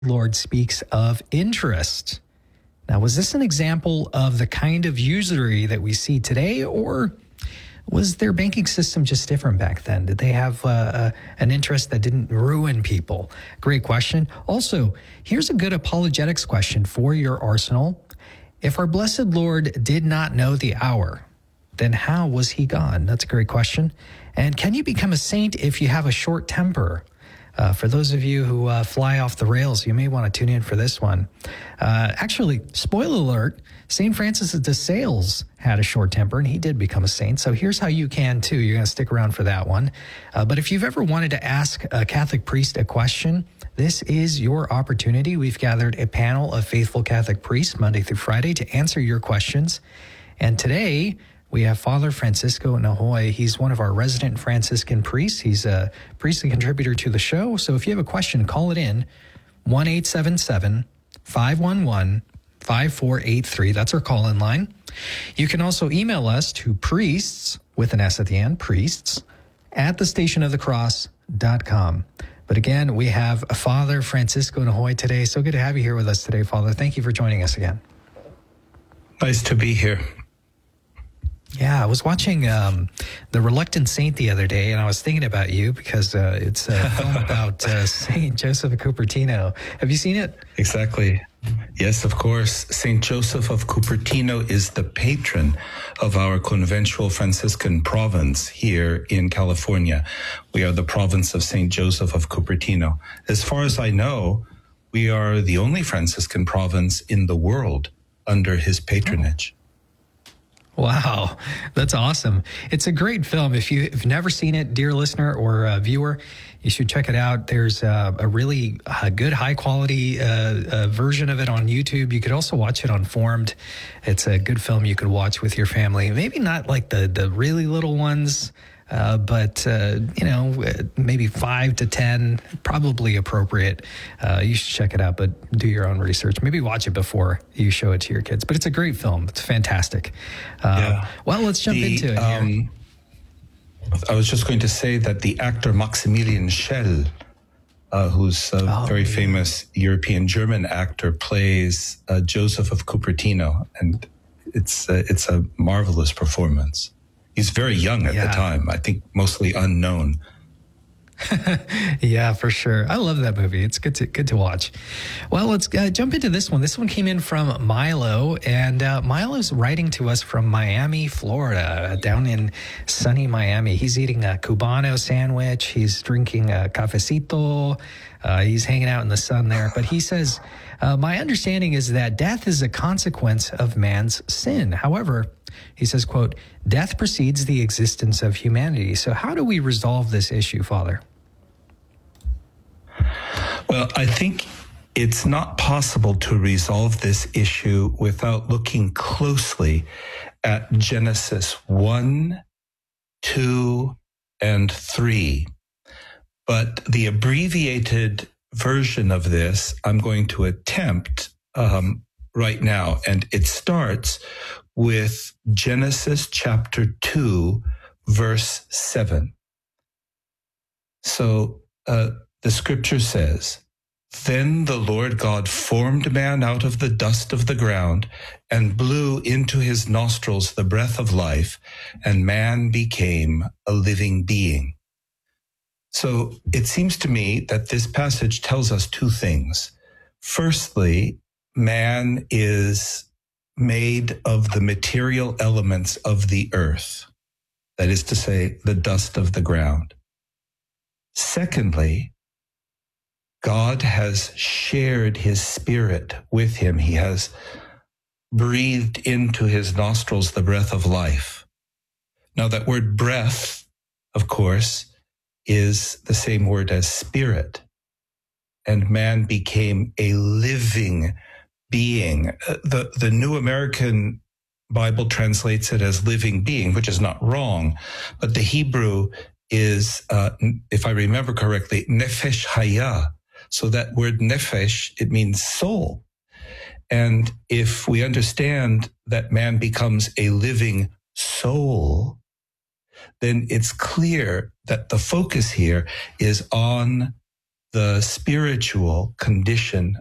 Lord speaks of interest. Now, was this an example of the kind of usury that we see today, or was their banking system just different back then? Did they have an interest that didn't ruin people? Great question. Also, here's a good apologetics question for your arsenal. If our blessed Lord did not know the hour, then how was he gone? That's a great question. And can you become a saint if you have a short temper? For those of you who fly off the rails, you may want to tune in for this one. Actually, spoiler alert, St. Francis de Sales had a short temper, and he did become a saint. So here's how you can, too. You're going to stick around for that one. But if you've ever wanted to ask a Catholic priest a question, this is your opportunity. We've gathered a panel of faithful Catholic priests Monday through Friday to answer your questions. And today, we have Father Francisco Nahoy. He's one of our resident Franciscan priests. He's a priestly contributor to the show. So if you have a question, call it in, 1-877-511-5483. That's our call-in line. You can also email us to priests, with an S at the end, priests, at thestationofthecross.com. But again, we have Father Francisco Nahoy today. So good to have you here with us today, Father. Thank you for joining us again. Nice to be here. Yeah, I was watching The Reluctant Saint the other day, and I was thinking about you because it's a film about Saint Joseph of Cupertino. Have you seen it? Exactly. Yes, of course. Saint Joseph of Cupertino is the patron of our conventual Franciscan province here in California. We are the province of Saint Joseph of Cupertino. As far as I know, we are the only Franciscan province in the world under his patronage. Wow, that's awesome. It's a great film. If you've never seen it, dear listener or viewer, you should check it out. There's a really good, high-quality version of it on YouTube. You could also watch it on Formed. It's a good film you could watch with your family. Maybe not like the really little ones, but, maybe 5 to 10, probably appropriate. You should check it out, but do your own research. Maybe watch it before you show it to your kids. But it's a great film. It's fantastic. Well, let's jump into it here. I was just going to say that the actor Maximilian Schell, who's a very famous European-German actor, plays Joseph of Cupertino, and it's a marvelous performance. He's very young at the time, I think mostly unknown. Yeah, for sure. I love that movie. It's good to watch. Well, let's jump into this one. This one came in from Milo, and Milo's writing to us from Miami, Florida, down in sunny Miami. He's eating a Cubano sandwich. He's drinking a cafecito. He's hanging out in the sun there. But he says, my understanding is that death is a consequence of man's sin. However, he says, quote, death precedes the existence of humanity. So how do we resolve this issue, Father? Well, I think it's not possible to resolve this issue without looking closely at Genesis 1, 2, and 3. But the abbreviated version of this, I'm going to attempt right now. And it starts with Genesis chapter 2, verse 7. So the scripture says, then the Lord God formed man out of the dust of the ground and blew into his nostrils the breath of life, and man became a living being. So it seems to me that this passage tells us two things. Firstly, man is made of the material elements of the earth, that is to say, the dust of the ground. Secondly, God has shared his spirit with him. He has breathed into his nostrils the breath of life. Now, that word breath, of course, is the same word as spirit. And man became a living being. The New American Bible translates it as living being, which is not wrong. But the Hebrew is, if I remember correctly, nefesh haya. So that word nefesh, it means soul. And if we understand that man becomes a living soul, then it's clear that the focus here is on the spiritual condition